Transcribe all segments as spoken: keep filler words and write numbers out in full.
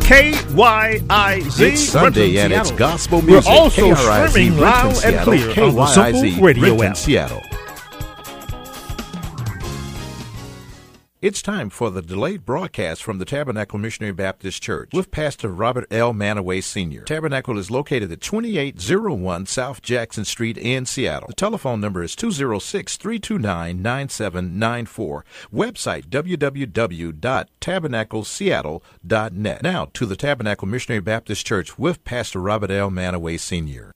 K Y I Z. It's Sunday and it's gospel We're music. also K R I Z streaming loud Renton, and Seattle. clear on the K Y I Z Simple Radio Renton, app. Seattle. It's time for the delayed broadcast from the Tabernacle Missionary Baptist Church with Pastor Robert L. Manaway, Senior Tabernacle is located at twenty-eight oh one South Jackson Street in Seattle. The telephone number is two oh six, three two nine, nine seven nine four. Website w w w dot tabernacle seattle dot net. Now to the Tabernacle Missionary Baptist Church with Pastor Robert L. Manaway, Senior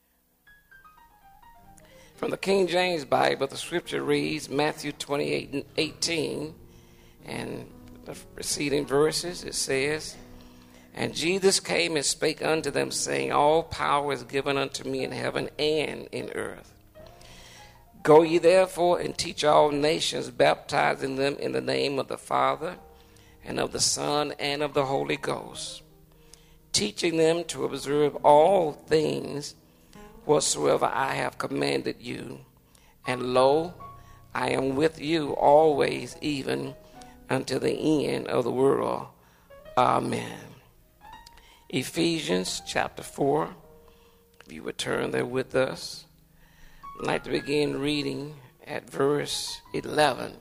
From the King James Bible, the scripture reads Matthew twenty-eight and eighteen. And the preceding verses, it says, And Jesus came and spake unto them, saying, All power is given unto me in heaven and in earth. Go ye therefore and teach all nations, baptizing them in the name of the Father, and of the Son, and of the Holy Ghost, teaching them to observe all things whatsoever I have commanded you. And lo, I am with you always, even unto the end of the world. Amen. Ephesians chapter four. If you would turn there with us. I'd like to begin reading at verse eleven.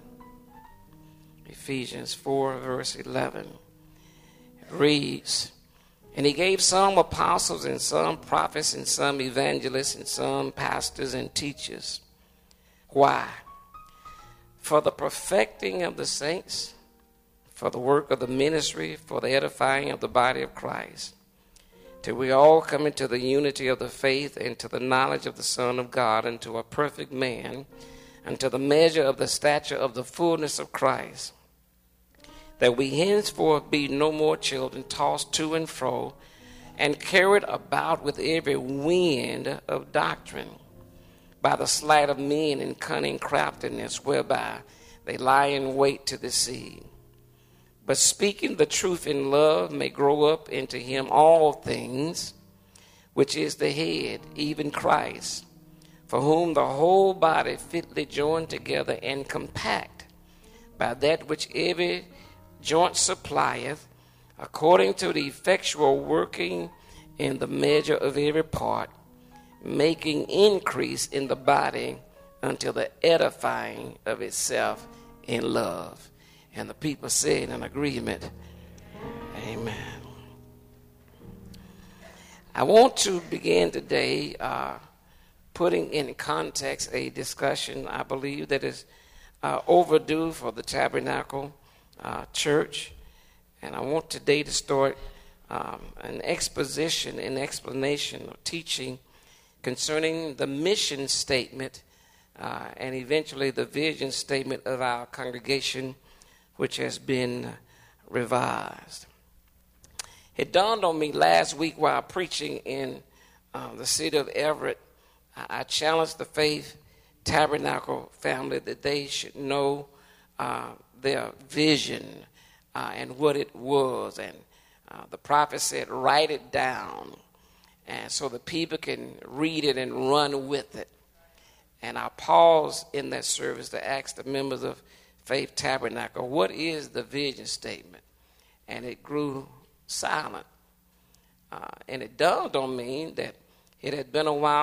Ephesians four, verse eleven. It reads, And he gave some apostles, and some prophets, and some evangelists, and some pastors and teachers. Why? For the perfecting of the saints, for the work of the ministry, for the edifying of the body of Christ, till we all come into the unity of the faith and to the knowledge of the Son of God, and to a perfect man, unto the measure of the stature of the fullness of Christ, that we henceforth be no more children, tossed to and fro, and carried about with every wind of doctrine, by the sleight of men and cunning craftiness, whereby they lie in wait to deceive. But speaking the truth in love may grow up into him all things, which is the head, even Christ, for whom the whole body fitly joined together and compact, by that which every joint supplieth, according to the effectual working in the measure of every part, making increase in the body until the edifying of itself in love. And the people said in agreement, Amen. I want to begin today uh, putting in context a discussion I believe that is uh, overdue for the Tabernacle uh, Church. And I want today to start um, an exposition, an explanation or teaching concerning the mission statement uh, and eventually the vision statement of our congregation, which has been revised. It dawned on me last week while preaching in uh, the city of Everett. I, I challenged the Faith Tabernacle family that they should know uh, their vision uh, and what it was. And uh, the prophet said, write it down, and so the people can read it and run with it. And I paused in that service to ask the members of Faith Tabernacle, what is the vision statement? And it grew silent. Uh, and it dawned on me that it had been a while